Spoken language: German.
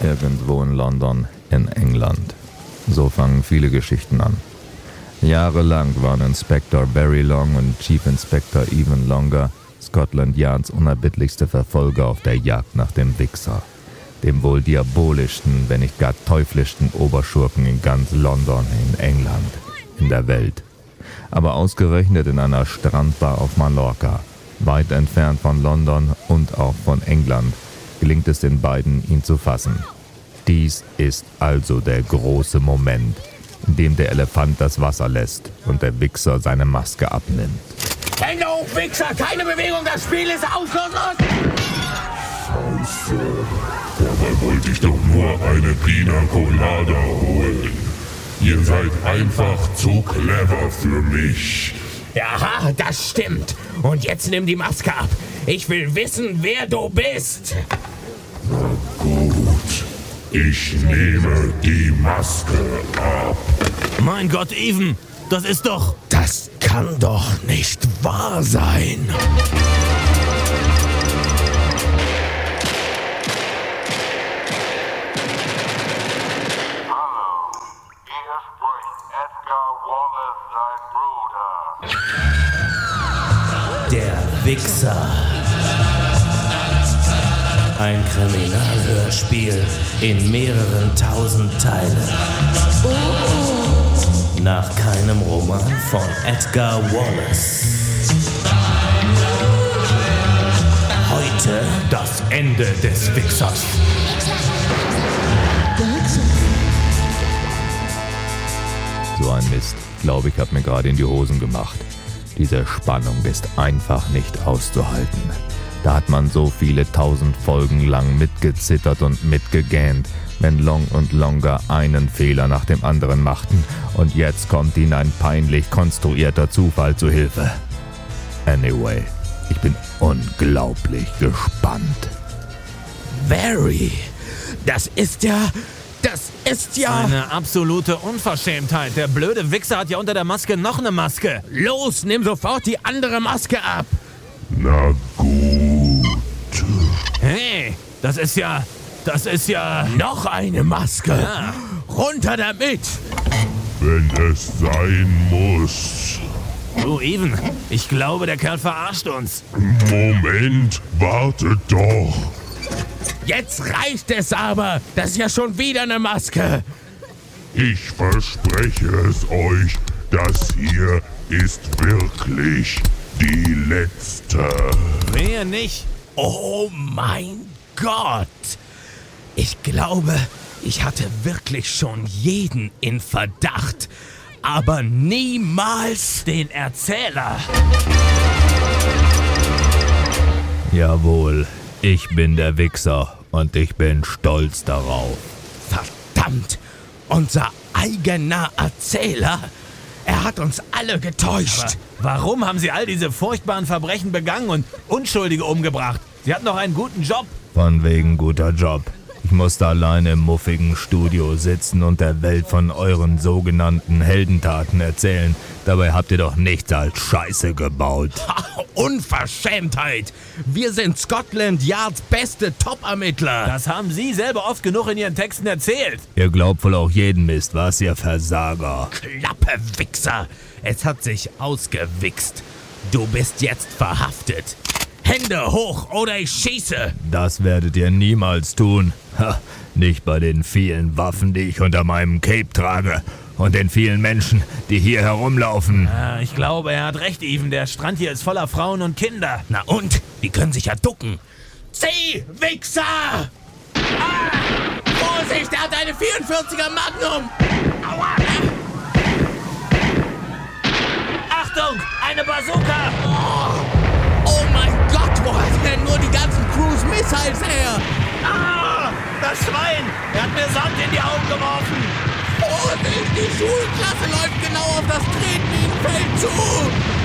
Irgendwo in London, in England. So fangen viele Geschichten an. Jahrelang waren Inspector Barry Long und Chief Inspector Even Longer Scotland Yards unerbittlichste Verfolger auf der Jagd nach dem Wichser. Dem wohl diabolischsten, wenn nicht gar teuflischsten Oberschurken in ganz London, in England, in der Welt. Aber ausgerechnet in einer Strandbar auf Mallorca, weit entfernt von London und auch von England, gelingt es den beiden, ihn zu fassen. Dies ist also der große Moment, in dem der Elefant das Wasser lässt und der Wichser seine Maske abnimmt. Hände hoch, Wichser! Keine Bewegung, das Spiel ist ausgeschlossen! Scheiße. Dabei wollte ich doch nur eine Pina Colada holen. Ihr seid einfach zu clever für mich. Ja, das stimmt. Und jetzt nimm die Maske ab. Ich will wissen, wer du bist. Na gut. Ich nehme die Maske ab. Mein Gott, Even, das ist doch... Das kann doch nicht wahr sein. Der Wichser. Ein Kriminalhörspiel in mehreren tausend Teilen. Nach keinem Roman von Edgar Wallace. Heute das Ende des Wichsers. So ein Mist. Ich glaube, ich habe mir gerade in die Hosen gemacht. Diese Spannung ist einfach nicht auszuhalten. Da hat man so viele 1000 Folgen lang mitgezittert und mitgegähnt, wenn Long und Longer einen Fehler nach dem anderen machten. Und jetzt kommt ihnen ein peinlich konstruierter Zufall zu Hilfe. Anyway, ich bin unglaublich gespannt. Barry, das ist ja... Eine absolute Unverschämtheit. Der blöde Wichser hat ja unter der Maske noch eine Maske. Los, nimm sofort die andere Maske ab. Na gut. Hey, das ist ja... Noch eine Maske. Ja. Runter damit. Wenn es sein muss. Du, Even, ich glaube, der Kerl verarscht uns. Moment, wartet doch. Jetzt reicht es aber. Das ist ja schon wieder eine Maske. Ich verspreche es euch, das hier ist wirklich die letzte. Wehe nicht. Oh mein Gott. Ich glaube, ich hatte wirklich schon jeden in Verdacht, aber niemals Den Erzähler. Jawohl, ich bin der Wichser und ich bin stolz darauf. verdammt, unser eigener Erzähler. Er hat uns alle getäuscht. Warum haben sie all diese furchtbaren Verbrechen begangen und Unschuldige umgebracht? Sie hatten doch einen guten Job. Von wegen guter Job. Ich musste alleine im muffigen Studio sitzen und der Welt von euren sogenannten Heldentaten erzählen. Dabei habt ihr doch nichts als Scheiße gebaut. Unverschämtheit! Wir sind Scotland Yards beste Top-Ermittler. Das haben Sie selber oft genug in Ihren Texten erzählt. Ihr glaubt wohl auch jeden Mist, was, ihr Versager? Klappe, Wichser! Es hat sich ausgewichst. Du bist jetzt verhaftet. Hände hoch oder ich schieße! Das werdet ihr niemals tun. Ha, nicht bei den vielen Waffen, die ich unter meinem Cape trage. Und den vielen Menschen, die hier herumlaufen. Ich glaube, er hat recht, Even. Der Strand hier ist voller Frauen und Kinder. Na und? Die können sich ja ducken. Zieh, Wichser! Vorsicht, er hat eine 44er Magnum! Aua! Achtung, eine Bazooka! Oh mein Gott, wo hat er denn nur die ganzen Cruise Missiles her? Das Schwein! Er hat mir Sand in die Augen geworfen! Vorsicht, die Schulklasse läuft genau auf das Tretminenfeld zu!